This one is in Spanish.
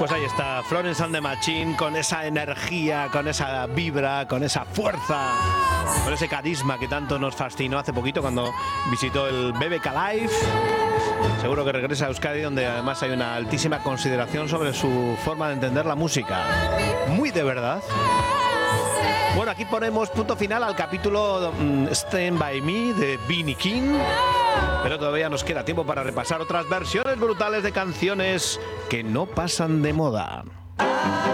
Pues ahí está Florence and the Machine, con esa energía, con esa vibra, con esa fuerza, con ese carisma que tanto nos fascinó hace poquito cuando visitó el BBK Live. Seguro que regresa a Euskadi, donde además hay una altísima consideración sobre su forma de entender la música. Muy de verdad. Bueno, aquí ponemos punto final al capítulo Stand By Me de B.B. King, pero todavía nos queda tiempo para repasar otras versiones brutales de canciones que no pasan de moda.